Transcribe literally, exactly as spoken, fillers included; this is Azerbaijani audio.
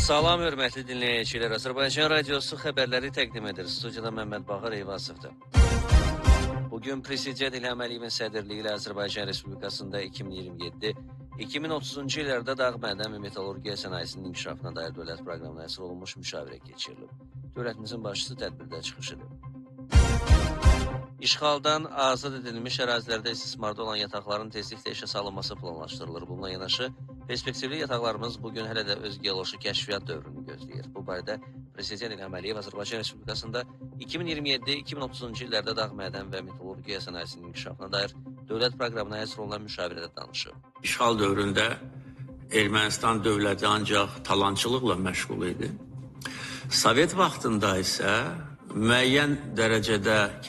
Salam, hörmətli dinləyicilər. Azərbaycan Radiosu xəbərləri təqdim edir. Studiyada Məmməd Bağır Eyvazovdur. Bugün Prezident İlham Əliyevin sədrliyi ilə Azərbaycan Respublikasında iki min iyirmi yeddi iki min otuzuncu illərdə dağ mədən və metallurgiya sənayesinin inkişafına dair dövlət proqramına həsr olunmuş müşavirə keçirilib. Dövlətimizin başçısı tədbirdə çıxış edib. İşğaldan azad edilmiş ərazilərdə istismarda olan yataqların tezliklə işə salınması planlaşdırılır. Bununla yanaşı, perspektivli yataqlarımız bugün hələ də öz geoloji kəşfiyyat dövrünü gözləyir. Bu barədə Prezident İlham Əliyev Azərbaycan Respublikasında iki min iyirmi yeddi iki min otuzuncu illərdə dağ mədən və metallurgiya sənayesinin inkişafına dair dövlət proqramına həsr olunan müşavirədə danışıb. İşğal dövründə Ermənistan dövləti ancaq talançılıqla məşğul idi. Sovet vaxtında isə müəyyən dərəcədə